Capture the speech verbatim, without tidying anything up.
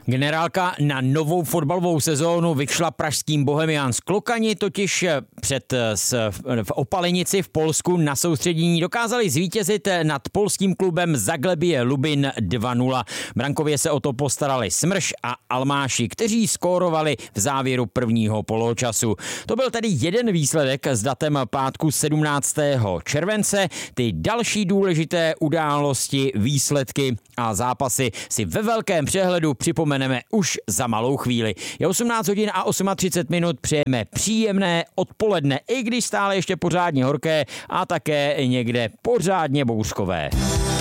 Generálka na novou fotbalovou sezónu vyšla pražským Bohemians. Klokani totiž před v Opalenici v Polsku na soustředění dokázali zvítězit nad polským klubem Zaglebie Lubin dva nula. Brankově se o to postarali Smrš a Almáši, kteří skórovali v závěru prvního poločasu. To byl tedy jeden výsledek s datem pátku sedmnáctého července. Ty další důležité události, výsledky a zápasy si ve velkém přehledu připomeneme už za malou chvíli. Je osmnáct hodin a třicet osm minut, přejeme příjemné odpoledne, i když stále ještě pořádně horké a také někde pořádně bouřkové.